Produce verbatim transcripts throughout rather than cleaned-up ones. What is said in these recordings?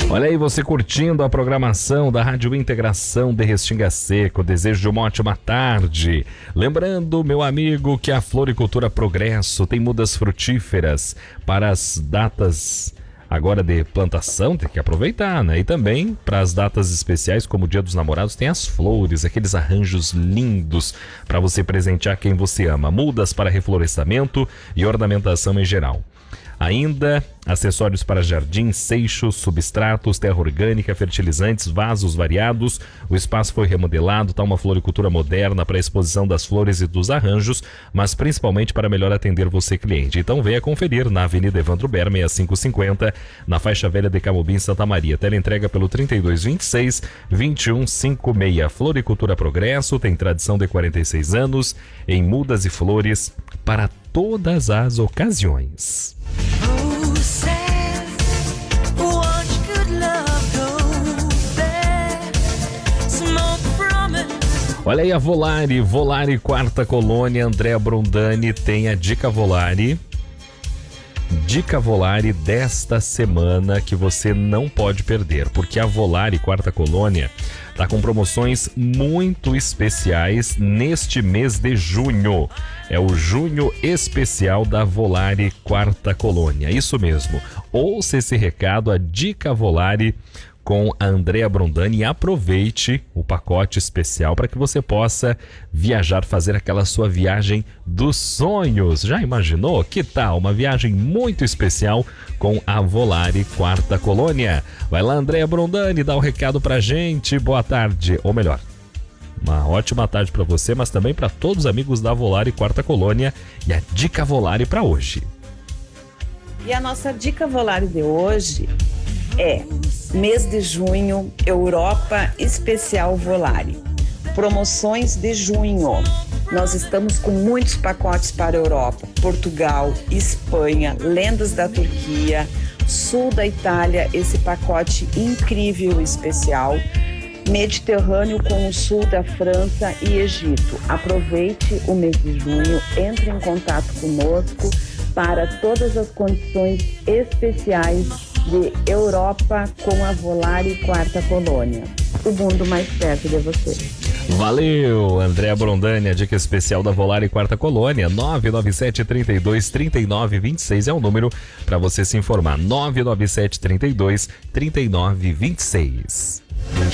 Olha aí, você curtindo a programação da Rádio Integração de Restinga Seco. Desejo de uma ótima tarde. Lembrando, meu amigo, que a Floricultura Progresso tem mudas frutíferas para as datas agora de plantação, tem que aproveitar, né? E também para as datas especiais, como o Dia dos Namorados, tem as flores, aqueles arranjos lindos para você presentear quem você ama. Mudas para reflorestamento e ornamentação em geral. Ainda acessórios para jardim, seixos, substratos, terra orgânica, fertilizantes, vasos variados. O espaço foi remodelado, está uma floricultura moderna para a exposição das flores e dos arranjos, mas principalmente para melhor atender você, cliente. Então venha conferir na Avenida Evandro Ber, sessenta e cinco cinquenta, na faixa velha de Camobim, Santa Maria. Teleentrega pelo trinta e dois, vinte e seis, vinte e um cinquenta e seis. Floricultura Progresso tem tradição de quarenta e seis anos em mudas e flores para todas as ocasiões. Olha aí a Volare, Volare Quarta Colônia, Andréa Brondani tem a Dica Volare. Dica Volare desta semana que você não pode perder, porque a Volare Quarta Colônia está com promoções muito especiais neste mês de junho. É o junho especial da Volare Quarta Colônia, isso mesmo. Ouça esse recado, a Dica Volare com a Andréa Brondani, e aproveite o pacote especial para que você possa viajar, fazer aquela sua viagem dos sonhos. Já imaginou? Que tal? Uma viagem muito especial com a Volare Quarta Colônia. Vai lá, Andréa Brondani, dá o recado pra gente. Boa tarde, ou melhor, uma ótima tarde para você, mas também para todos os amigos da Volare Quarta Colônia e a Dica Volare para hoje. E a nossa Dica Volare de hoje é mês de junho, Europa Especial Volare. Promoções de junho. Nós estamos com muitos pacotes para a Europa, Portugal, Espanha, lendas da Turquia, sul da Itália, esse pacote incrível especial, Mediterrâneo com o sul da França e Egito. Aproveite o mês de junho, entre em contato conosco para todas as condições especiais de Europa com a Volare Quarta Colônia. O mundo mais perto de você. Valeu, Andréa Brondani, a dica especial da Volare Quarta Colônia. Nove nove sete, trinta e dois, trinta e nove, vinte e seis é o número para você se informar. Nove nove sete, trinta e dois, trinta e nove, vinte e seis.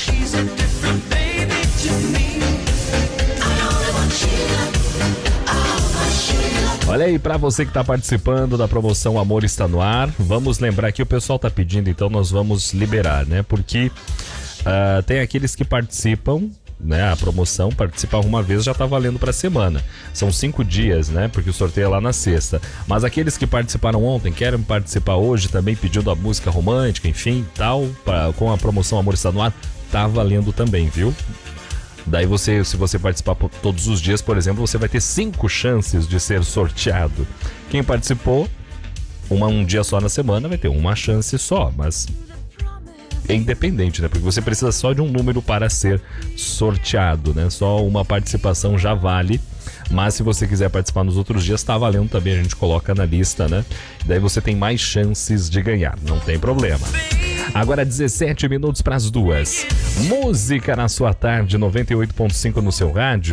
Olha aí, para você que está participando da promoção Amor Está No Ar, vamos lembrar que o pessoal está pedindo, então nós vamos liberar, né? Porque uh, tem aqueles que participam, né? A promoção, participar uma vez já está valendo para a semana. São cinco dias, né? Porque o sorteio é lá na sexta. Mas aqueles que participaram ontem, querem participar hoje também, pedindo a música romântica, enfim, tal, pra, com a promoção Amor Está No Ar, tá valendo também, viu? Daí você, se você participar todos os dias, por exemplo, você vai ter cinco chances de ser sorteado. Quem participou uma, um dia só na semana vai ter uma chance só, mas é independente, né? Porque você precisa só de um número para ser sorteado, né? Só uma participação já vale. Mas se você quiser participar nos outros dias, tá valendo também, a gente coloca na lista, né? Daí você tem mais chances de ganhar, não tem problema. Agora dezessete minutos para as duas. Música na sua tarde, noventa e oito ponto cinco no seu rádio.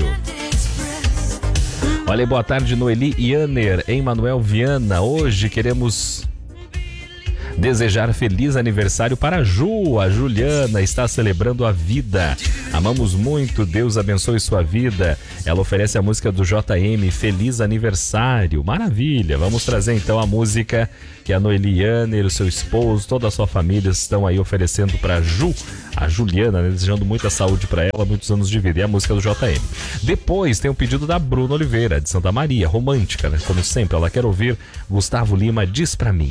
Olha aí, boa tarde, Noeli Yanner, em Manuel Viana. Hoje queremos desejar feliz aniversário para a Ju. A Juliana está celebrando a vida. Amamos muito, Deus abençoe sua vida. Ela oferece a música do J M, Feliz Aniversário. Maravilha, vamos trazer então a música que a Noeliane, o seu esposo, toda a sua família estão aí oferecendo para a Ju, a Juliana, né? Desejando muita saúde para ela, muitos anos de vida. E a música do J M. Depois tem o pedido da Bruna Oliveira, de Santa Maria, romântica, né? Como sempre, ela quer ouvir Gustavo Lima, Diz Pra Mim.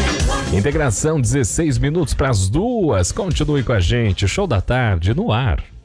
Integração, dezesseis minutos para as duas. Continue com a gente. Show da tarde no ar.